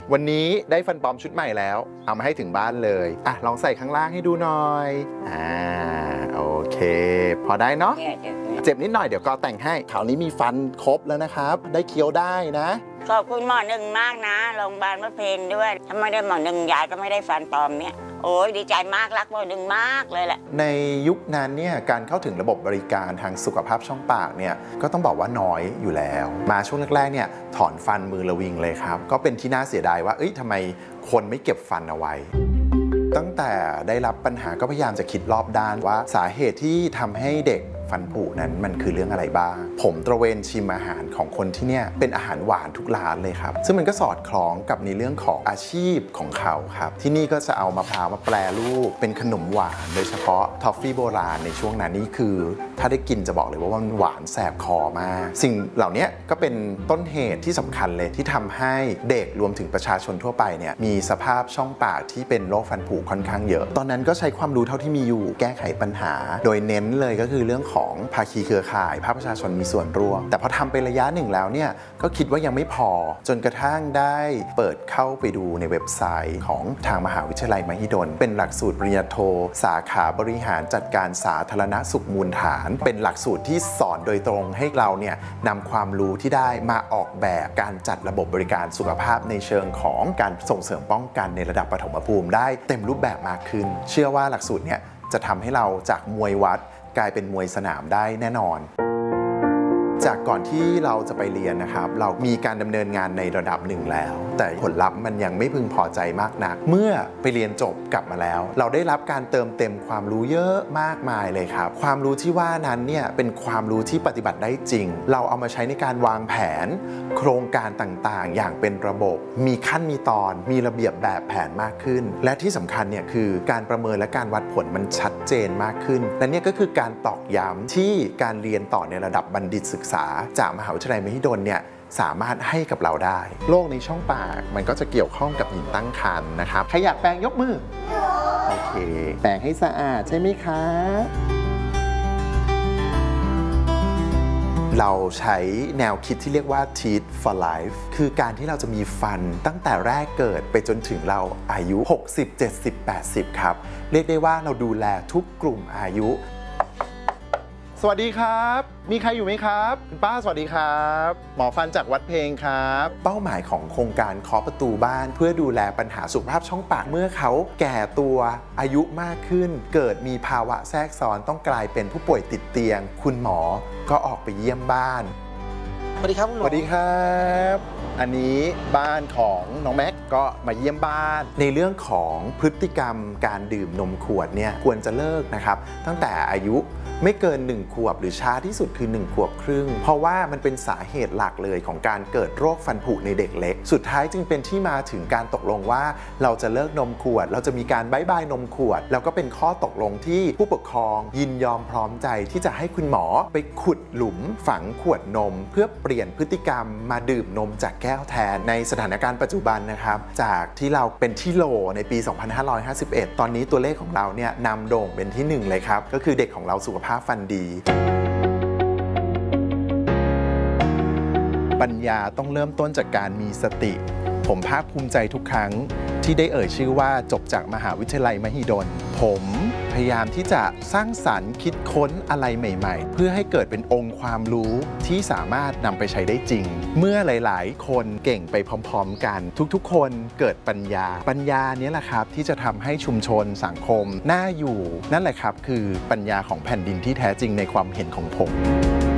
วันนี้ได้ฟันปลอมชุดใหม่แล้วเอามาให้ถึงบ้านเลยลองใส่ข้างล่างให้ดูหน่อยโอเคพอได้เนาะเจ็บนิดหน่อยเดี๋ยวก็แต่งให้คราวนี้มีฟันครบแล้วนะครับได้เคี้ยวได้นะขอบคุณหมอหนึ่งมากนะโรงพยาบาลพระเพลด้วยถ้าไม่ได้หมอหนึ่งยายก็ไม่ได้ฟันปลอมเนี่ยโอ้ยดีใจมากรักหมอหนึ่งมากเลยแหละในยุคนั้นเนี่ยการเข้าถึงระบบบริการทางสุขภาพช่องปากเนี่ยก็ต้องบอกว่าน้อยอยู่แล้วมาช่วงแรกๆเนี่ยถอนฟันมือระวิงเลยครับก็เป็นที่น่าเสียดายว่าทำไมคนไม่เก็บฟันเอาไว้ตั้งแต่ได้รับปัญหาก็พยายามจะคิดรอบด้านว่าสาเหตุที่ทำให้เด็กฟันผุนั้นมันคือเรื่องอะไรบ้างผมตระเวนชิมอาหารของคนที่เนี่ยเป็นอาหารหวานทุกร้านเลยครับซึ่งมันก็สอดคล้องกับในเรื่องของอาชีพของเขาครับที่นี่ก็จะเอามะพร้าวมาแปรรูปเป็นขนมหวานโดยเฉพาะทอฟฟี่โบราณในช่วงนั้นนี่คือถ้าได้กินจะบอกเลยว่ามันหวานแสบคอมากสิ่งเหล่านี้ก็เป็นต้นเหตุที่สำคัญเลยที่ทำให้เด็กรวมถึงประชาชนทั่วไปเนี่ยมีสภาพช่องปากที่เป็นโรคฟันผุค่อนข้างเยอะตอนนั้นก็ใช้ความรู้เท่าที่มีอยู่แก้ไขปัญหาโดยเน้นเลยก็คือเรื่องของภาคีเครือข่ายภาคประชาชนมีส่วนร่วมแต่พอทำไประยะหนึ่งแล้วเนี่ยก็คิดว่ายังไม่พอจนกระทั่งได้เปิดเข้าไปดูในเว็บไซต์ของทางมหาวิทยาลัยมหิดลเป็นหลักสูตรปริญญาโทสาขาบริหารจัดการสาธารณสุขมูลฐานเป็นหลักสูตรที่สอนโดยตรงให้เราเนี่ยนำความรู้ที่ได้มาออกแบบการจัดระบบบริการสุขภาพในเชิงของการส่งเสริมป้องกันในระดับปฐมภูมิได้เต็มรูปแบบมากขึ้นเชื่อว่าหลักสูตรเนี่ยจะทำให้เราจากมวยวัดกลายเป็นมวยสนามได้แน่นอนจากก่อนที่เราจะไปเรียนนะครับเรามีการดำเนินงานในระดับหนึ่งแล้วแต่ผลลัพธ์มันยังไม่พึงพอใจมากนักเมื่อไปเรียนจบกลับมาแล้วเราได้รับการเติมเต็มความรู้เยอะมากมายเลยครับความรู้ที่ว่านั้นเนี่ยเป็นความรู้ที่ปฏิบัติได้จริงเราเอามาใช้ในการวางแผนโครงการต่างๆอย่างเป็นระบบมีขั้นมีตอนมีระเบียบแบบแผนมากขึ้นและที่สำคัญเนี่ยคือการประเมินและการวัดผลมันชัดเจนมากขึ้นและนี่ก็คือการตอกย้ำที่การเรียนต่อในระดับบัณฑิตศึกษาจากมหาวิทยาลัยมหิดลเนี่ยสามารถให้กับเราได้โรคในช่องปากมันก็จะเกี่ยวข้องกับหญิงตั้งครรภ์นะครับใครอยากแปรงยกมือโอเคแปรงให้สะอาดใช่ไหมคะเราใช้แนวคิดที่เรียกว่า Teeth for Life คือการที่เราจะมีฟันตั้งแต่แรกเกิดไปจนถึงเราอายุ60 70 80ครับเรียกได้ว่าเราดูแลทุกกลุ่มอายุสวัสดีครับมีใครอยู่ไหมครับคุณป้าสวัสดีครับหมอฟันจากวัดเพลงครับเป้าหมายของโครงการเคาะประตูบ้านเพื่อดูแลปัญหาสุขภาพช่องปากเมื่อเขาแก่ตัวอายุมากขึ้นเกิดมีภาวะแทรกซ้อนต้องกลายเป็นผู้ป่วยติดเตียงคุณหมอก็ออกไปเยี่ยมบ้านสวัสดีครับคุณหมอสวัสดีครับอันนี้บ้านของน้องแม็กก็มาเยี่ยมบ้านในเรื่องของพฤติกรรมการดื่มนมขวดเนี่ยควรจะเลิกนะครับตั้งแต่อายุไม่เกิน1 ขวบหรือช้าที่สุดคือ1 ขวบครึ่งเพราะว่ามันเป็นสาเหตุหลักเลยของการเกิดโรคฟันผุในเด็กเล็กสุดท้ายจึงเป็นที่มาถึงการตกลงว่าเราจะเลิกนมขวดเราจะมีการบ๊ายบายนมขวดแล้วก็เป็นข้อตกลงที่ผู้ปกครองยินยอมพร้อมใจที่จะให้คุณหมอไปขุดหลุมฝังขวดนมเพื่อเปลี่ยนพฤติกรรมมาดื่มนมจากแก้วแทนในสถานการณ์ปัจจุบันนะครับจากที่เราเป็นที่โหลในปี 2551 ตอนนี้ตัวเลขของเราเนี่ยนำโด่งเป็นที่1เลยครับก็คือเด็กของเราสุขภาพฟันดีปัญญาต้องเริ่มต้นจากการมีสติผมภาคภูมิใจทุกครั้งที่ได้เอ่ยชื่อว่าจบจากมหาวิทยาลัยมหิดลผมพยายามที่จะสร้างสรรค์คิดค้นอะไรใหม่ๆเพื่อให้เกิดเป็นองค์ความรู้ที่สามารถนำไปใช้ได้จริงเมื่อหลายๆคนเก่งไปพร้อมๆกันทุกๆคนเกิดปัญญานี้แหละครับที่จะทำให้ชุมชนสังคมน่าอยู่นั่นแหละครับคือปัญญาของแผ่นดินที่แท้จริงในความเห็นของผม